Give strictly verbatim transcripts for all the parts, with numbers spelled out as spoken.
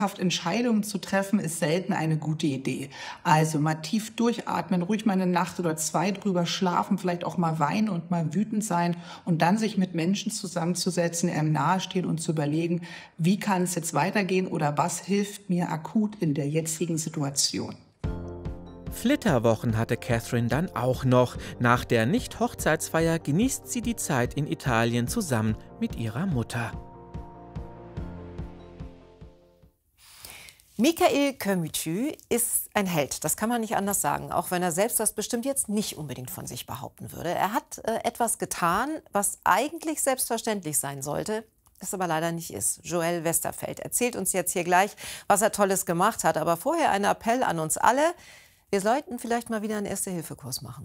Entscheidungen zu treffen, ist selten eine gute Idee. Also mal tief durchatmen, ruhig mal eine Nacht oder zwei drüber schlafen, vielleicht auch mal weinen und mal wütend sein und dann sich mit Menschen zusammenzusetzen, die einem nahestehen und zu überlegen, wie kann es jetzt weitergehen oder was hilft mir akut in der jetzigen Situation. Flitterwochen hatte Catherine dann auch noch. Nach der Nicht-Hochzeitsfeier genießt sie die Zeit in Italien zusammen mit ihrer Mutter. Michael Kömütü ist ein Held, das kann man nicht anders sagen, auch wenn er selbst das bestimmt jetzt nicht unbedingt von sich behaupten würde. Er hat äh, etwas getan, was eigentlich selbstverständlich sein sollte, es aber leider nicht ist. Joel Westerfeld erzählt uns jetzt hier gleich, was er Tolles gemacht hat. Aber vorher ein Appell an uns alle, wir sollten vielleicht mal wieder einen Erste-Hilfe-Kurs machen.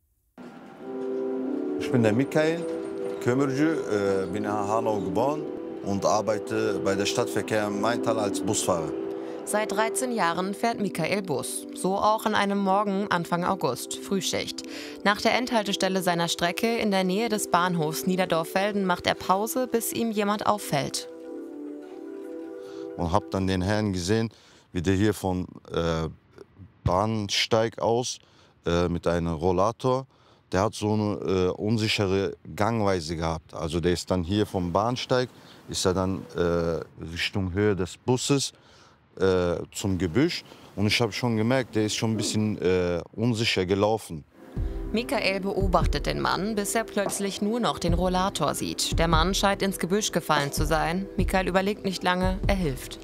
Ich bin der Michael Kömürcü, äh, bin in Hanau geboren und arbeite bei der Stadtverkehr Maintal als Busfahrer. Seit dreizehn Jahren fährt Michael Bus. So auch an einem Morgen Anfang August, Frühschicht. Nach der Endhaltestelle seiner Strecke in der Nähe des Bahnhofs Niederdorf-Velden macht er Pause, bis ihm jemand auffällt. Und habe dann den Herrn gesehen, wie der hier von äh, Bahnsteig aus äh, mit einem Rollator, der hat so eine äh, unsichere Gangweise gehabt. Also der ist dann hier vom Bahnsteig, ist er dann äh, Richtung Höhe des Busses äh, zum Gebüsch. Und ich habe schon gemerkt, der ist schon ein bisschen äh, unsicher gelaufen. Michael beobachtet den Mann, bis er plötzlich nur noch den Rollator sieht. Der Mann scheint ins Gebüsch gefallen zu sein. Michael überlegt nicht lange, er hilft.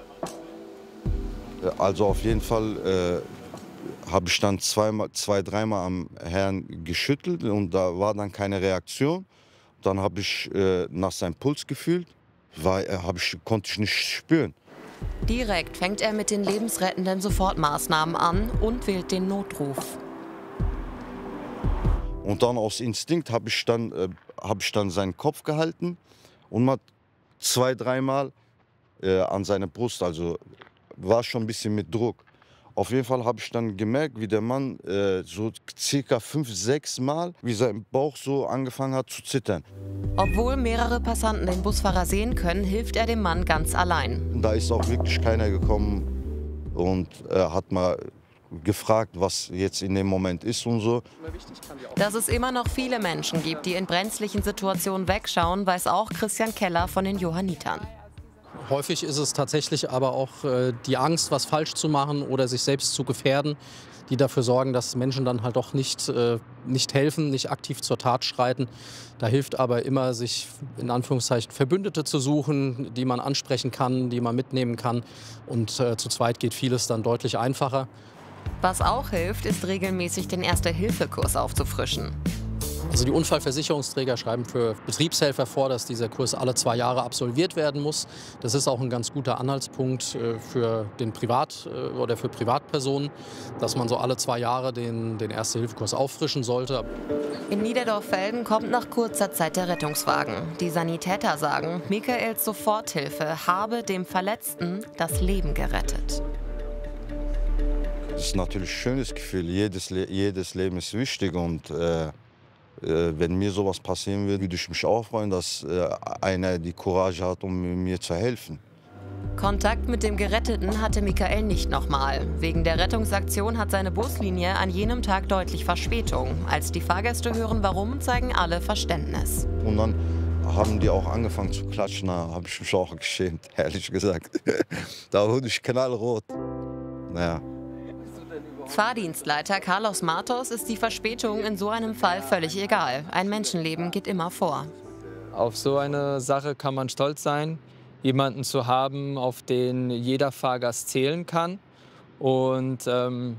Also auf jeden Fall äh, habe ich dann zweimal, zwei, dreimal am Herrn geschüttelt und da war dann keine Reaktion. Dann habe ich äh, nach seinem Puls gefühlt, weil äh, hab ich, konnte ich nicht spüren. Direkt fängt er mit den lebensrettenden Sofortmaßnahmen an und wählt den Notruf. Und dann aus Instinkt habe ich, dann, äh, hab ich dann seinen Kopf gehalten und mal zwei, dreimal äh, an seine Brust, also war schon ein bisschen mit Druck. Auf jeden Fall habe ich dann gemerkt, wie der Mann äh, so circa fünf, sechs Mal, wie sein Bauch so angefangen hat zu zittern. Obwohl mehrere Passanten den Busfahrer sehen können, hilft er dem Mann ganz allein. Da ist auch wirklich keiner gekommen und äh, hat mal gefragt, was jetzt in dem Moment ist und so. Dass es immer noch viele Menschen gibt, die in brenzlichen Situationen wegschauen, weiß auch Christian Keller von den Johannitern. Häufig ist es tatsächlich aber auch äh, die Angst, was falsch zu machen oder sich selbst zu gefährden, die dafür sorgen, dass Menschen dann halt doch nicht, äh, nicht helfen, nicht aktiv zur Tat schreiten. Da hilft aber immer, sich in Anführungszeichen Verbündete zu suchen, die man ansprechen kann, die man mitnehmen kann. Und äh, zu zweit geht vieles dann deutlich einfacher. Was auch hilft, ist regelmäßig den Erste-Hilfe-Kurs aufzufrischen. Also die Unfallversicherungsträger schreiben für Betriebshelfer vor, dass dieser Kurs alle zwei Jahre absolviert werden muss. Das ist auch ein ganz guter Anhaltspunkt für den Privat- oder für Privatpersonen, dass man so alle zwei Jahre den, den Erste-Hilfe-Kurs auffrischen sollte. In Niederdorf-Velden kommt nach kurzer Zeit der Rettungswagen. Die Sanitäter sagen, Michaels Soforthilfe habe dem Verletzten das Leben gerettet. Das ist natürlich ein schönes Gefühl. Jedes, Le jedes Leben ist wichtig und äh, wenn mir sowas passieren würde, würde ich mich auch freuen, dass äh, einer die Courage hat, um mir zu helfen. Kontakt mit dem Geretteten hatte Michael nicht nochmal. Wegen der Rettungsaktion hat seine Buslinie an jenem Tag deutlich Verspätung. Als die Fahrgäste hören, warum, zeigen alle Verständnis. Und dann haben die auch angefangen zu klatschen, da habe ich mich auch geschämt, ehrlich gesagt. Da wurde ich knallrot. Naja. Fahrdienstleiter Carlos Matos ist die Verspätung in so einem Fall völlig egal. Ein Menschenleben geht immer vor. Auf so eine Sache kann man stolz sein, jemanden zu haben, auf den jeder Fahrgast zählen kann. Und, ähm,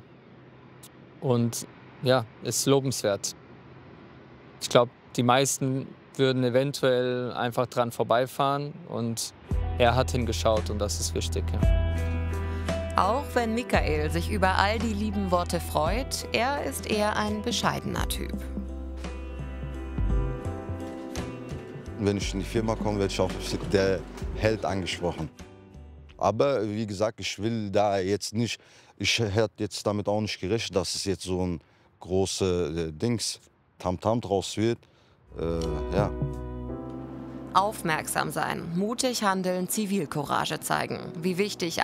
und ja, ist lobenswert. Ich glaube, die meisten würden eventuell einfach dran vorbeifahren. Und er hat hingeschaut und das ist wichtig. Ja. Auch wenn Michael sich über all die lieben Worte freut, er ist eher ein bescheidener Typ. Wenn ich in die Firma komme, werde ich auch der Held angesprochen. Aber wie gesagt, ich will da jetzt nicht, ich hätte jetzt damit auch nicht gerechnet, dass es jetzt so ein großes äh, Dings, Tamtam draus wird. Äh, ja. Aufmerksam sein, mutig handeln, Zivilcourage zeigen. Wie wichtig